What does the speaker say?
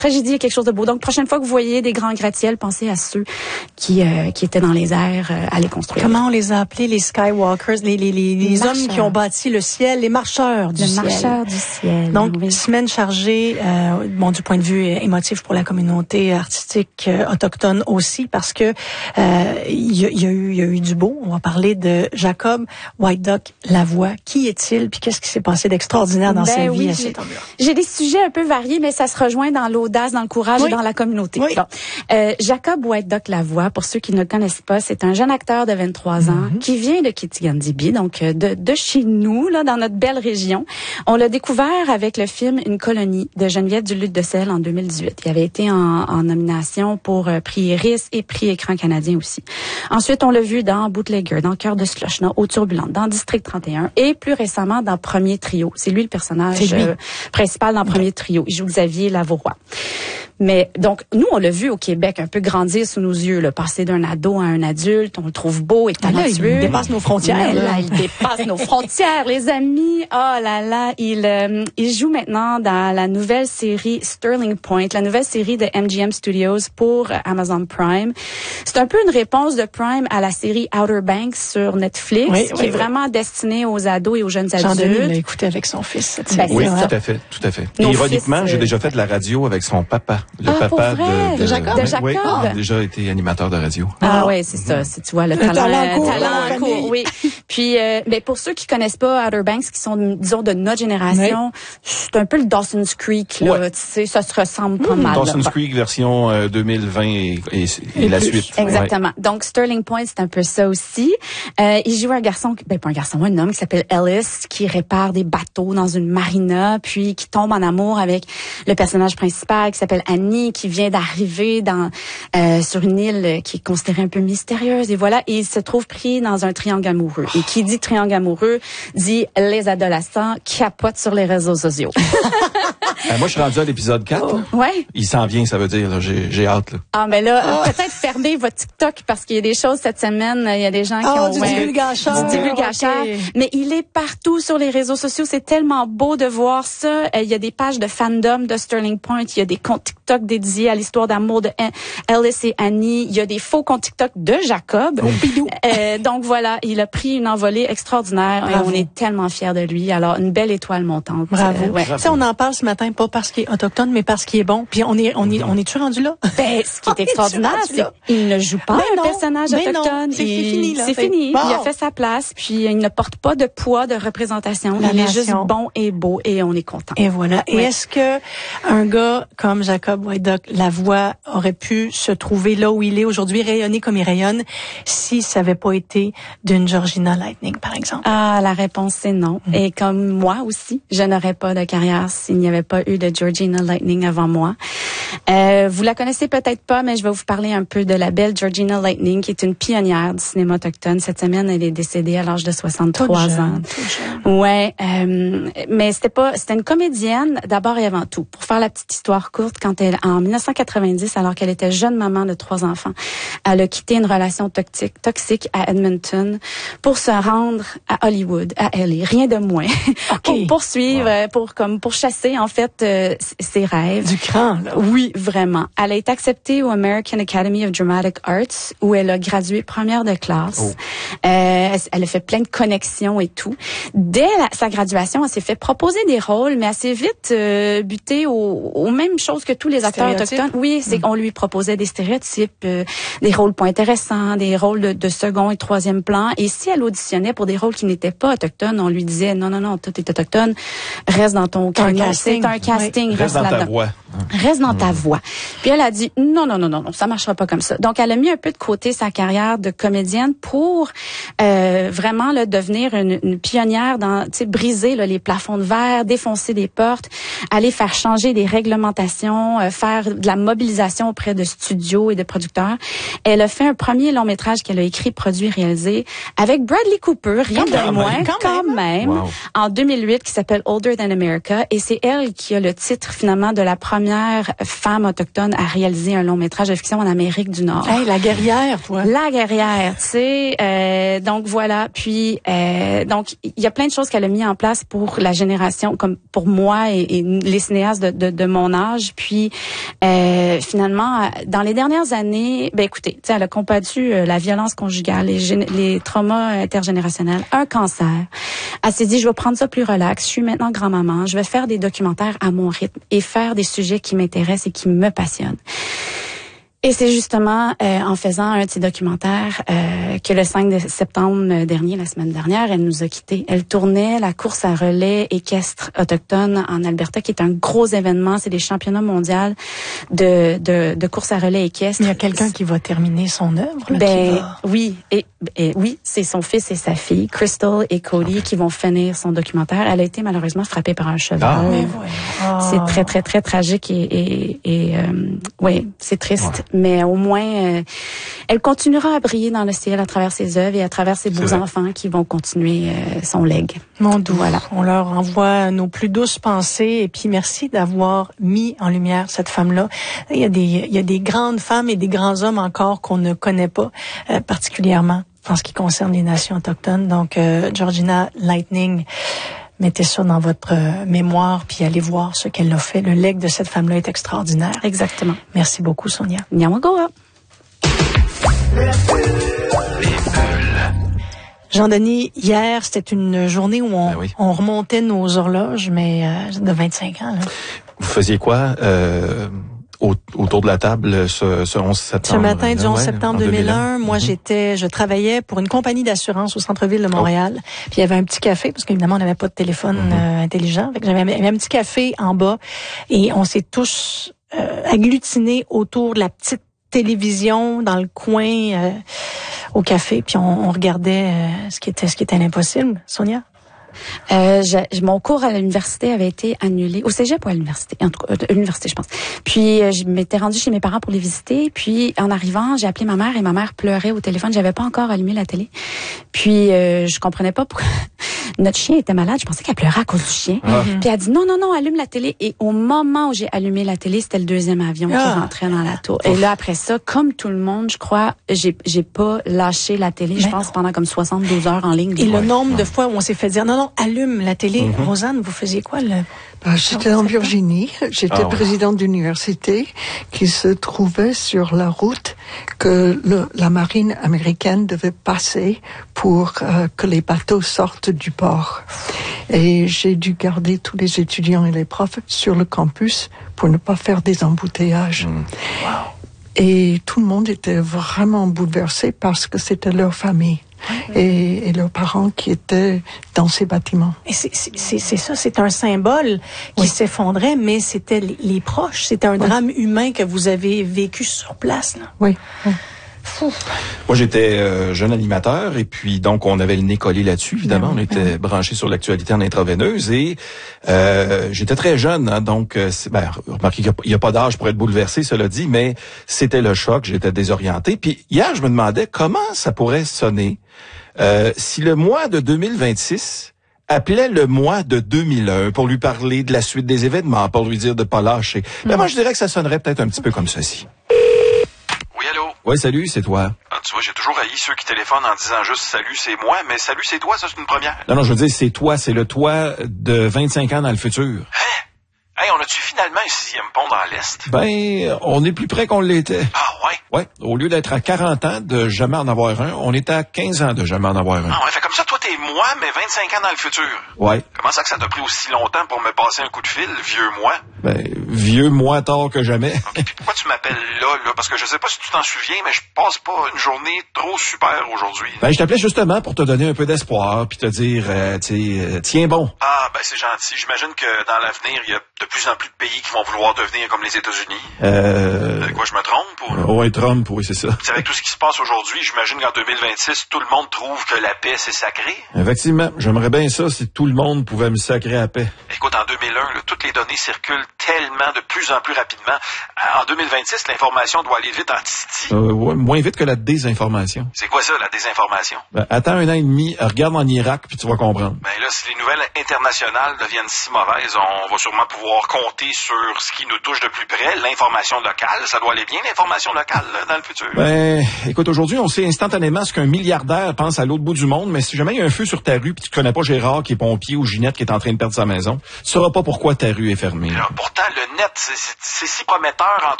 tragédie est quelque chose de beau. Donc, prochaine fois que vous voyez des grands gratte-ciels, pensez à ceux qui étaient dans les airs à les construire. Comment on les a appelés, les Skywalkers, les hommes qui ont bâti le ciel, les marcheurs du ciel. Les marcheurs du ciel. Donc, semaine chargée, du point de vue émotif pour la communauté artistique autochtone aussi, parce que il y a eu du beau. On va parler de Jacob White Duck Lavoie. Qui est-il, puis qu'est-ce qui s'est passé d'extraordinaire dans sa vie à cet homme-là? J'ai des sujets un peu variés, mais ça se rejoint dans l'audace, dans le courage et dans la communauté. Oui. Bon. Jacob White Duck Lavoie, pour ceux qui ne le connaissent pas, c'est un jeune acteur de 23 ans qui vient de Kitigan-Zibi, donc de chez nous, là, dans notre belle région. On l'a découvert avec le film Une colonie de Geneviève Duluth-Decelles en 2018. Il avait été en nomination pour prix Iris et prix Écran canadien aussi. Ensuite, on l'a vu dans Bootlegger, dans Cœur de Slush, dans Eau turbulente, dans District 31 et plus récemment dans Premier Trio. C'est lui le personnage principal dans Premier Trio. Il joue Xavier Lavauroy. Mais donc, nous, on l'a vu au Québec un peu grandir sous nos yeux, là, passer d'un ado à un adulte. On le trouve beau et talentueux. Il dépasse nos frontières. Là, il dépasse nos frontières, les amis. Oh là là, il joue maintenant dans la nouvelle série Sterling Point, la nouvelle série de MGM Studios pour Amazon Prime. C'est un peu une réponse de Prime à la série Outer Banks sur Netflix, qui est vraiment destinée aux ados et aux jeunes adultes. Jean-Denis l'a écouté avec son fils, cette série. Oui, tout à fait. Et ironiquement, j'ai déjà fait de la radio avec son papa. Le papa de Jacob. Oui, il a déjà été animateur de radio. Oui, c'est ça. Tu vois, le talent en cours. Oui. Puis, pour ceux qui connaissent pas Outer Banks, qui sont, disons, de notre génération, c'est un peu le Dawson's Creek, là. Tu sais, ça se ressemble pas mal. Dawson's Creek version 2020 et la suite. Exactement. Ouais. Donc, Sterling Point, c'est un peu ça aussi. Il joue un garçon, un homme qui s'appelle Ellis, qui répare des bateaux dans une marina, puis qui tombe en amour avec le personnage principal qui s'appelle Annie, qui vient d'arriver sur une île qui est considérée un peu mystérieuse. Et voilà, et il se trouve pris dans un triangle amoureux. Et qui dit triangle amoureux, dit les adolescents capotent sur les réseaux sociaux. Moi, je suis rendu à l'épisode 4. Ouais. Il s'en vient, ça veut dire. Là, j'ai hâte. Là. Ah, mais là, peut-être fermez votre TikTok parce qu'il y a des choses cette semaine. Il y a des gens qui ont du divulgacheur. Okay. Mais il est partout sur les réseaux sociaux. C'est tellement beau de voir ça. Il y a des pages de fandom de Sterling Point. Il y a des comptes TikTok dédiés à l'histoire d'amour de Ellis et Annie. Il y a des faux comptes TikTok de Jacob. Donc voilà, il a pris une envolée extraordinaire. Et on est tellement fiers de lui. Alors, une belle étoile montante. Bravo. Tu sais, on en parle ce matin, pas parce qu'il est autochtone, mais parce qu'il est bon. Puis on est-tu rendu là? Ce qui est extraordinaire, c'est qu'il ne joue pas un personnage autochtone. C'est fini, là. C'est fini. Bon. Il a fait sa place, puis il ne porte pas de poids de représentation. Il est juste bon et beau, et on est content. Et voilà. Et est-ce que un gars comme Jacob White Duck Lavoie aurait pu se trouver là où il est aujourd'hui, rayonner comme il rayonne, si ça n'avait pas été d'une Georgina Lightning, par exemple? Ah, la réponse, c'est non. Et comme moi aussi, je n'aurais pas de carrière s'il n'y avait pas eu de Georgina Lightning avant moi. Vous la connaissez peut-être pas, mais je vais vous parler un peu de la belle Georgina Lightning, qui est une pionnière du cinéma autochtone. Cette semaine, elle est décédée à l'âge de 63 ans. Ouais, mais c'était une comédienne d'abord et avant tout. Pour faire la petite histoire courte, en 1990, alors qu'elle était jeune maman de 3 enfants, elle a quitté une relation toxique à Edmonton pour se rendre à Hollywood, à LA, rien de moins, pour poursuivre, pour chasser en fait ses rêves. Du cran, là. Oui, vraiment. Elle a été acceptée au American Academy of Dramatic Arts, où elle a gradué première de classe. Elle a fait plein de connexions et tout. Dès sa graduation, elle s'est fait proposer des rôles, mais assez vite buté aux mêmes choses que tous les acteurs autochtones. Oui, c'est qu'on lui proposait des stéréotypes, des rôles pas intéressants, des rôles de second et troisième plan. Et si elle auditionnait pour des rôles qui n'étaient pas autochtones, on lui disait non, toi t'es autochtone, reste dans ton créneau. C'est un casting, reste dans ta voix. Reste dans ta voix. Puis elle a dit non, ça marchera pas comme ça. Donc elle a mis un peu de côté sa carrière de comédienne pour vraiment là, devenir une pionnière dans, tu sais, briser là, les plafonds de verre, défoncer des portes, aller faire changer des réglementations, faire de la mobilisation auprès de studios et de producteurs. Elle a fait un premier long métrage qu'elle a écrit, produit, réalisé avec Bradley Cooper, rien de moins, quand même, en 2008, qui s'appelle Older Than America, et c'est elle qui a le titre finalement de la première femme autochtone autochtone à réaliser un long métrage de fiction en Amérique du Nord. Hey, la guerrière, toi. La guerrière, tu sais. Donc voilà. Puis donc il y a plein de choses qu'elle a mis en place pour la génération, comme pour moi et les cinéastes de mon âge. Puis finalement, dans les dernières années, ben écoutez, tu sais, elle a combattu la violence conjugale, les traumas intergénérationnels, un cancer. Elle s'est dit, je vais prendre ça plus relax. Je suis maintenant grand-maman. Je vais faire des documentaires à mon rythme et faire des sujets qui m'intéressent et qui me passionnent. Et c'est justement en faisant un de ces documentaires que le 5 septembre dernier, la semaine dernière, elle nous a quittés. Elle tournait la course à relais équestre autochtone en Alberta, qui est un gros événement. C'est des championnats mondiaux de course à relais équestre. Il y a quelqu'un qui va terminer son œuvre. Là, ben oui, et oui, c'est son fils et sa fille, Crystal et Cody, qui vont finir son documentaire. Elle a été malheureusement frappée par un cheval. C'est très très très tragique et oui, c'est triste. Mais au moins, elle continuera à briller dans le ciel à travers ses œuvres et à travers ses beaux enfants qui vont continuer son legs. Mon doux, voilà. On leur envoie nos plus douces pensées et puis merci d'avoir mis en lumière cette femme-là. Il y a des grandes femmes et des grands hommes encore qu'on ne connaît pas, particulièrement en ce qui concerne les nations autochtones. Donc, Georgina Lightning, mettez ça dans votre mémoire, puis allez voir ce qu'elle a fait. Le legs de cette femme-là est extraordinaire. Exactement. Merci beaucoup, Sonia. Nyamagoa. Jean-Denis, hier, c'était une journée où on remontait nos horloges, mais de 25 ans. Là. Vous faisiez quoi autour de la table ce 11 septembre? Ce matin du 11 septembre 2001, moi je travaillais pour une compagnie d'assurance au centre-ville de Montréal. Puis il y avait un petit café, parce qu'évidemment on n'avait pas de téléphone intelligent. Fait que j'avais un petit café en bas et on s'est tous agglutinés autour de la petite télévision dans le coin au café. Puis on regardait ce qui était l'impossible. Sonia? Mon cours à l'université avait été annulé, au cégep ou à l'université, en tout cas, à l'université, je pense. Puis, je m'étais rendue chez mes parents pour les visiter. Puis, en arrivant, j'ai appelé ma mère et ma mère pleurait au téléphone. J'avais pas encore allumé la télé. Puis, je comprenais pas pourquoi. Notre chien était malade. Je pensais qu'elle pleurait à cause du chien. Puis, elle a dit non, allume la télé. Et au moment où j'ai allumé la télé, c'était le deuxième avion qui rentrait dans la tour. Et là, après ça, comme tout le monde, je crois, j'ai pas lâché la télé, je pense, pendant comme 72 heures en ligne. Et le nombre de fois où on s'est fait dire non, allume la télé. Rosanne, vous faisiez quoi j'étais en Virginie. J'étais présidente d'université qui se trouvait sur la route que la marine américaine devait passer pour que les bateaux sortent du port. Et j'ai dû garder tous les étudiants et les profs sur le campus pour ne pas faire des embouteillages. Et tout le monde était vraiment bouleversé parce que c'était leur famille. Et leurs parents qui étaient dans ces bâtiments. Et c'est ça, c'est un symbole qui s'effondrait, mais c'était les proches. C'était un drame humain que vous avez vécu sur place. Là. Oui. Fou. Moi, j'étais jeune animateur et puis donc on avait le nez collé là-dessus. Évidemment, on était branché sur l'actualité en intraveineuse et j'étais très jeune, hein, donc remarquez qu'il n'y a pas d'âge pour être bouleversé, cela dit, mais c'était le choc. J'étais désorienté. Puis hier, je me demandais comment ça pourrait sonner si le mois de 2026 appelait le mois de 2001 pour lui parler de la suite des événements, pour lui dire de pas lâcher. Mais moi, je dirais que ça sonnerait peut-être un petit peu comme ceci. Oui, allô? Oui, salut, c'est toi. Ah, tu vois, j'ai toujours haï ceux qui téléphonent en disant juste « Salut, c'est moi », mais « Salut, c'est toi », ça, c'est une première. Non, je veux dire, c'est toi, c'est le toi de 25 ans dans le futur. Hein? Hey, on a-tu finalement un 6e pont dans l'Est? Ben, on est plus près qu'on l'était. Ah, ouais? Ouais, au lieu d'être à 40 ans de jamais en avoir un, on est à 15 ans de jamais en avoir un. Ah, ouais, fait comme ça, toi, t'es moi, mais 25 ans dans le futur. Ouais. Comment ça que ça t'a pris aussi longtemps pour me passer un coup de fil, vieux moi? Ben, vieux moi tard que jamais. OK, puis pourquoi tu m'appelles là? Parce que je sais pas si tu t'en souviens, mais je passe pas une journée trop super aujourd'hui. Ben, je t'appelais justement pour te donner un peu d'espoir, puis te dire, tiens bon. Ah, ben c'est gentil. J'imagine que dans l'avenir, il y a de plus en plus de pays qui vont vouloir devenir comme les États-Unis. Quoi, je me trompe? Ouais, Trump, oui, c'est ça. T'sais, avec tout ce qui se passe aujourd'hui, j'imagine qu'en 2026, tout le monde trouve que la paix, c'est sacré. Effectivement, j'aimerais bien ça si tout le monde pouvait me sacrer à paix. Écoute, en 2001, là, toutes les données circulent tellement de plus en plus rapidement. En 2026, l'information doit aller vite en titi. Ouais, moins vite que la désinformation. C'est quoi ça, la désinformation? Ben, attends 1 an et demi, regarde en Irak, puis tu vas comprendre. Ben là, si les nouvelles internationales deviennent si mauvaises, on va sûrement pouvoir pouvoir compter sur ce qui nous touche de plus près, l'information locale. Ça doit aller bien, l'information locale, là, dans le futur. Ben, écoute, aujourd'hui, on sait instantanément ce qu'un milliardaire pense à l'autre bout du monde, mais si jamais il y a un feu sur ta rue puis tu connais pas Gérard qui est pompier ou Ginette qui est en train de perdre sa maison, tu sauras pas pourquoi ta rue est fermée. Alors, pourtant, le net, c'est si prometteur, entre